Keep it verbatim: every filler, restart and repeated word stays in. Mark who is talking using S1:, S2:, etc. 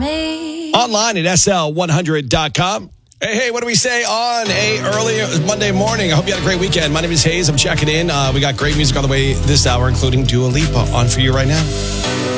S1: me.
S2: Online at S L one hundred dot com. Hey, hey, what do we say on a early Monday morning? I hope you had a great weekend. My name is Hayes. I'm checking in. Uh, we got great music on the way this hour, including Dua Lipa on for you right now.